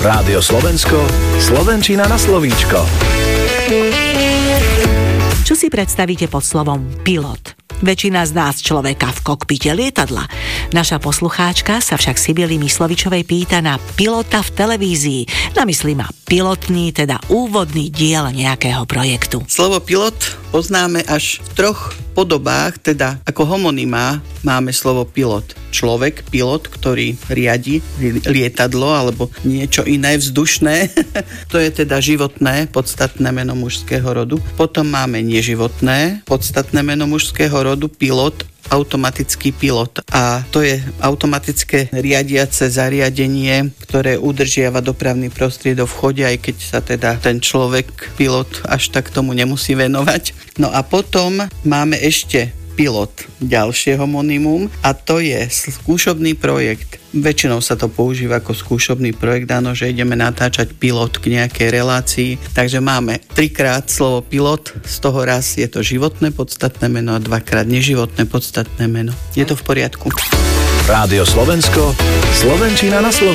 Rádio Slovensko, slovenčina na slovíčko. Čo si predstavíte pod slovom pilot? Väčšina z nás človeka v kokpite lietadla. Naša poslucháčka sa však Sibily Myslovičovej pýta na pilota v televízii. Na mysli má pilotný, teda úvodný diel nejakého projektu. Slovo pilot poznáme až v troch podobách, teda ako homonymá máme slovo pilot. Človek, pilot, ktorý riadi lietadlo alebo niečo iné vzdušné. To je teda životné, podstatné meno mužského rodu. Potom máme neživotné, podstatné meno mužského rodu, pilot, automatický pilot. A to je automatické riadiace zariadenie, ktoré udržiava dopravný prostriedok v chode, aj keď sa teda ten človek, pilot, až tak tomu nemusí venovať. No a potom máme ešte pilot, ďalšie homonymum, a to je skúšobný projekt. Väčšinou sa to používa ako skúšobný projekt, áno, že ideme natáčať pilot k nejakej relácii. Takže máme 3-krát slovo pilot, z toho raz je to životné podstatné meno a 2-krát neživotné podstatné meno. Je to v poriadku. Rádio Slovensko, slovenčina na slovíčko.